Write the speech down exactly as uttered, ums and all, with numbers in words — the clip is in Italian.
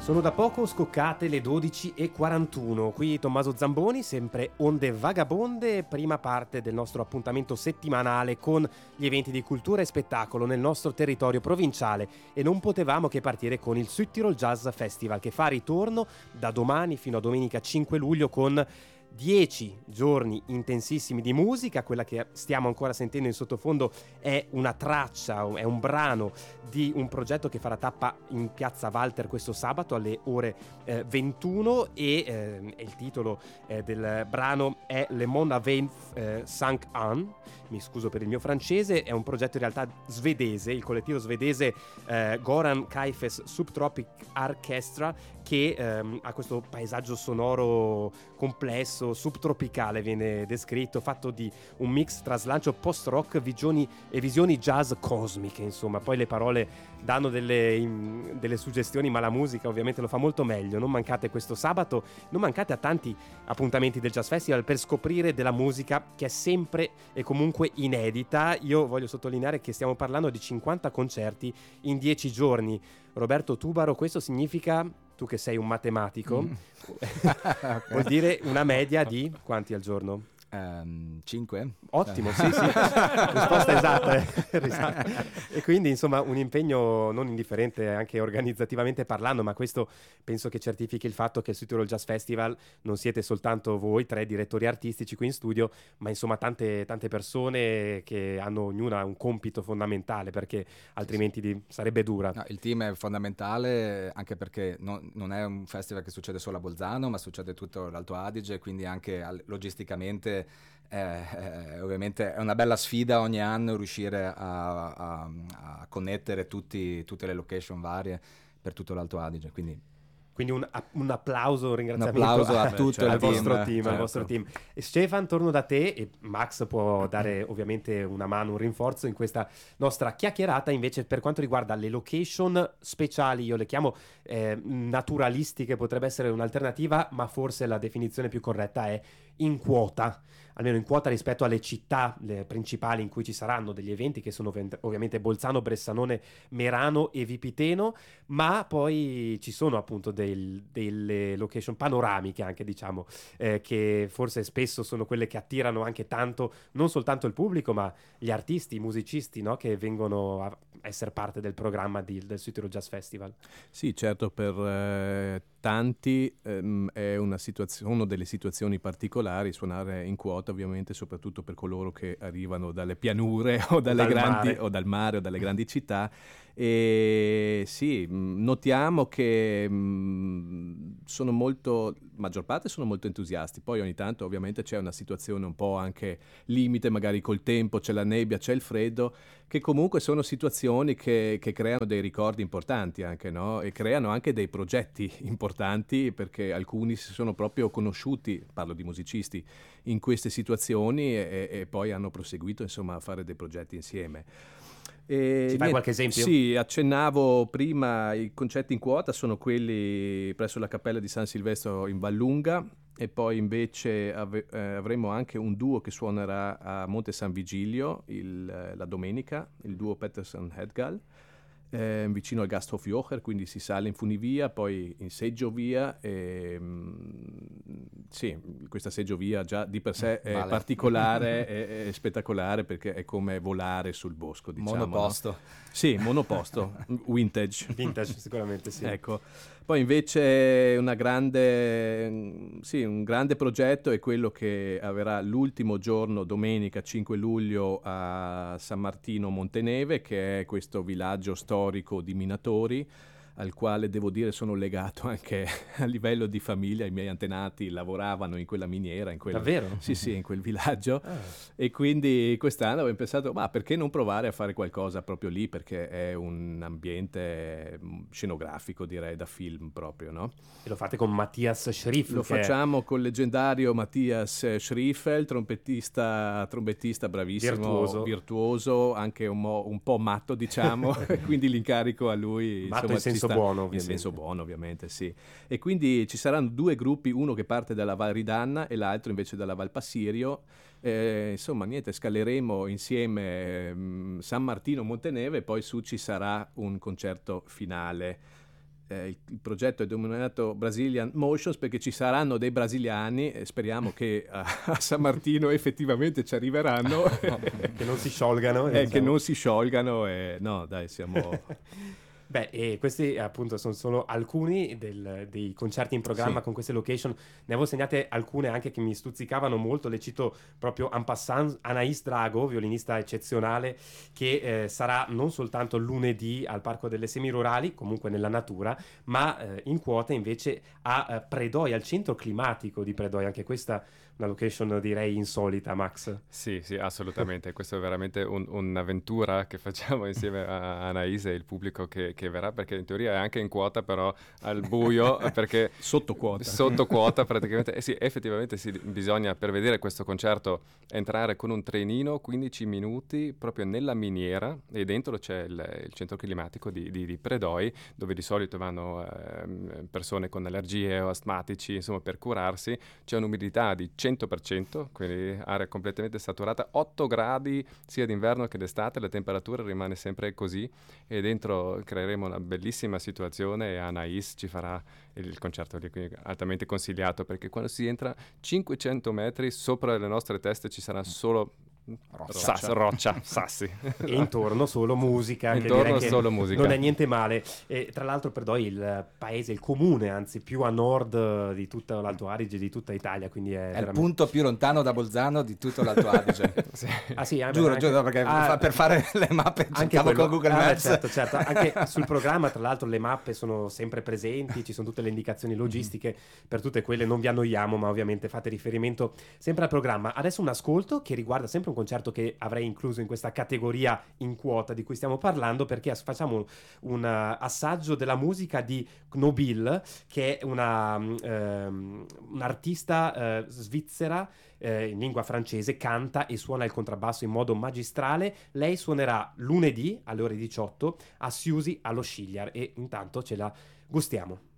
Sono da poco scoccate le dodici e quarantuno, qui Tommaso Zamboni, sempre Onde Vagabonde, prima parte del nostro appuntamento settimanale con gli eventi di cultura e spettacolo nel nostro territorio provinciale, e non potevamo che partire con il Südtirol Jazz Festival, che fa ritorno da domani fino a domenica cinque luglio con dieci giorni intensissimi di musica. Quella che stiamo ancora sentendo in sottofondo è una traccia, è un brano di un progetto che farà tappa in piazza Walter questo sabato alle ore eh, ventuno, e eh, il titolo eh, del brano è Le Monde Avait eh, cinq ans. Mi scuso per il mio francese. È un progetto in realtà svedese, il collettivo svedese eh, Goran Kaifes Subtropic Orchestra, che ehm, ha questo paesaggio sonoro complesso, subtropicale viene descritto, fatto di un mix tra slancio post-rock, visioni e visioni jazz cosmiche, insomma. Poi le parole danno delle, in, delle suggestioni, ma la musica ovviamente lo fa molto meglio. Non mancate questo sabato, non mancate a tanti appuntamenti del Jazz Festival per scoprire della musica che è sempre e comunque inedita. Io voglio sottolineare che stiamo parlando di cinquanta concerti in dieci giorni. Roberto Tubaro, questo significa, tu che sei un matematico, mm. vuol dire una media di quanti al giorno? Um, cinque? Ottimo, sì, sì, risposta esatta, esatto. E quindi insomma un impegno non indifferente anche organizzativamente parlando, ma questo penso che certifichi il fatto che il Südtirol Jazz Festival non siete soltanto voi tre direttori artistici qui in studio, ma insomma tante, tante persone che hanno ognuna un compito fondamentale, perché altrimenti sì, sì. sarebbe dura. No, il team è fondamentale, anche perché non, non è un festival che succede solo a Bolzano, ma succede tutto l'Alto Adige, quindi anche al, logisticamente Eh, eh, ovviamente è una bella sfida ogni anno riuscire a, a, a connettere tutti, tutte le location varie per tutto l'Alto Adige, quindi Quindi un, un applauso, un ringraziamento un applauso a, a tutto cioè, il al team, vostro team, certo. al vostro team. E Stefan, torno da te, e Max può dare ovviamente una mano, un rinforzo in questa nostra chiacchierata. Invece per quanto riguarda le location speciali, io le chiamo eh, naturalistiche, potrebbe essere un'alternativa, ma forse la definizione più corretta è in quota, almeno in quota rispetto alle città le principali in cui ci saranno degli eventi, che sono ovviamente Bolzano, Bressanone, Merano e Vipiteno, ma poi ci sono appunto del, delle location panoramiche anche, diciamo, eh, che forse spesso sono quelle che attirano anche tanto non soltanto il pubblico, ma gli artisti, i musicisti, no? Che vengono a essere parte del programma di, del Südtirol Jazz Festival. Sì, certo, per eh, tanti ehm, è una situazio- una delle situazioni particolari suonare in quota, ovviamente, soprattutto per coloro che arrivano dalle pianure o dalle dal grandi mare. o dal mare o dalle grandi città. E sì, notiamo che mh, sono molto, maggior parte sono molto entusiasti. Poi ogni tanto ovviamente c'è una situazione un po' anche limite, magari col tempo, c'è la nebbia, c'è il freddo, che comunque sono situazioni che, che creano dei ricordi importanti anche, no? E creano anche dei progetti importanti, perché alcuni si sono proprio conosciuti, parlo di musicisti, in queste situazioni e, e poi hanno proseguito insomma a fare dei progetti insieme. E Ci fai niente, qualche esempio? Sì, accennavo prima, i concerti in quota sono quelli presso la cappella di San Silvestro in Vallunga, e poi invece ave- eh, avremo anche un duo che suonerà a Monte San Vigilio il, la domenica, il duo Peterson-Hedgal, eh, vicino al Gasthof Jocher, quindi si sale in funivia, poi in seggiovia, e, mh, sì, questa seggiovia già di per sé è vale. particolare, è, è spettacolare, perché è come volare sul bosco, diciamo. Monoposto. No? Sì, monoposto, vintage. Vintage, sicuramente sì. Ecco. Poi invece una grande, sì, un grande progetto è quello che avverrà l'ultimo giorno, domenica cinque luglio, a San Martino Monteneve, che è questo villaggio storico di minatori, al quale devo dire sono legato anche a livello di famiglia. I miei antenati lavoravano in quella miniera, in quel, Davvero? sì, sì, in quel villaggio. Ah. E quindi quest'anno abbiamo pensato, ma perché non provare a fare qualcosa proprio lì, perché è un ambiente scenografico, direi, da film proprio, no? E lo fate con Matthias Schriff. Lo che facciamo col leggendario Matthias Schriffel, trombettista, trombettista bravissimo, Virtuoso. virtuoso, anche un, mo- un po' matto, diciamo, quindi l'incarico a lui. Matto insomma, in senso ci sta- buono, in ovviamente. senso buono, ovviamente, sì. E quindi ci saranno due gruppi, uno che parte dalla Val Ridanna e l'altro invece dalla Val Passirio. Eh, insomma, niente, scaleremo insieme mh, San Martino Monteneve, e poi su ci sarà un concerto finale eh, il, il progetto è denominato Brazilian Motions perché ci saranno dei brasiliani e speriamo che a, a San Martino effettivamente ci arriveranno. Che non si sciolgano. Eh, diciamo. Che non si sciolgano e no, dai, siamo... Beh, e questi appunto sono solo alcuni del- dei concerti in programma Sì. con queste location. Ne avevo segnate alcune anche che mi stuzzicavano molto. Le cito proprio en passant: Anaïs Drago, violinista eccezionale, che eh, sarà non soltanto lunedì al Parco delle Semirurali, comunque nella natura, ma eh, in quota invece a eh, Predoi, al centro climatico di Predoi. Anche questa una location direi insolita, Max. Sì, sì, assolutamente. Questa è veramente un- un'avventura che facciamo insieme a Anaïs e il pubblico che, che verrà, perché in teoria è anche in quota, però al buio, perché Sotto quota. sotto quota praticamente. Eh sì, effettivamente sì, bisogna, per vedere questo concerto, entrare con un trenino quindici minuti proprio nella miniera, e dentro c'è il, il centro climatico di, di, di Predoi, dove di solito vanno ehm, persone con allergie o astmatici, insomma, per curarsi. C'è un'umidità di cento per cento, quindi area completamente saturata, otto gradi sia d'inverno che d'estate, la temperatura rimane sempre così, e dentro creeremo una bellissima situazione e Anaïs ci farà il concerto lì, quindi altamente consigliato, perché quando si entra cinquecento metri sopra le nostre teste ci sarà solo Roccia. Sas- roccia, sassi. E intorno solo musica, che Intorno direi che solo musica. non è niente male. E tra l'altro Predoi è il paese, il comune anzi più a nord di tutto l'Alto Adige, di tutta Italia, quindi è, È il veramente... punto più lontano da Bolzano di tutto l'Alto Adige. Sì. Ah sì, eh, beh, Giuro, anche- giuro, perché ah, fa- per fare le mappe anche cercavo quello- con Google ah, Maps. certo, certo. Anche sul programma tra l'altro le mappe sono sempre presenti, ci sono tutte le indicazioni logistiche per tutte quelle, non vi annoiamo, ma ovviamente fate riferimento sempre al programma. Adesso un ascolto che riguarda sempre un concerto che avrei incluso in questa categoria in quota di cui stiamo parlando, perché as- facciamo un uh, assaggio della musica di Knobil, che è una, mm, ehm, un'artista eh, svizzera eh, in lingua francese, canta e suona il contrabbasso in modo magistrale. Lei suonerà lunedì alle ore diciotto a Siusi allo Scigliar, e intanto ce la gustiamo.